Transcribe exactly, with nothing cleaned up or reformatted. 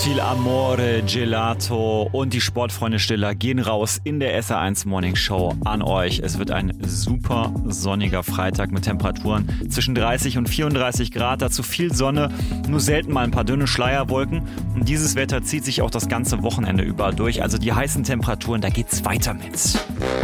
Viel Amore, Gelato und die Sportfreunde Stiller gehen raus in der S R eins Morning Show an euch. Es wird ein super sonniger Freitag mit Temperaturen zwischen dreißig und vierunddreißig Grad. Dazu viel Sonne, nur selten mal ein paar dünne Schleierwolken. Und dieses Wetter zieht sich auch das ganze Wochenende über durch. Also die heißen Temperaturen, da geht's weiter mit.